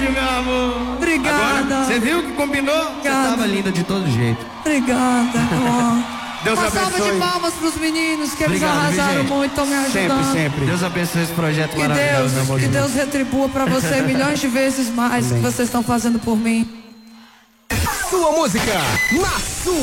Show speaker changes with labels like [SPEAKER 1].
[SPEAKER 1] beijo, meu amor.
[SPEAKER 2] Obrigada.
[SPEAKER 1] Agora, você viu que combinou?
[SPEAKER 2] Obrigada.
[SPEAKER 3] Você tava linda de todo jeito.
[SPEAKER 2] Obrigada.
[SPEAKER 1] Deus
[SPEAKER 2] Uma salva
[SPEAKER 1] abençoe.
[SPEAKER 2] de palmas pros meninos, que eles
[SPEAKER 3] Obrigado,
[SPEAKER 2] arrasaram
[SPEAKER 3] viu, gente?
[SPEAKER 2] muito, estão me ajudando.
[SPEAKER 1] Sempre, sempre.
[SPEAKER 3] Deus abençoe esse projeto
[SPEAKER 2] Que
[SPEAKER 3] maravilhoso, meu amor.
[SPEAKER 2] Que Deus retribua pra você milhões de vezes mais que vocês estão fazendo por mim.
[SPEAKER 4] Sua música, na sua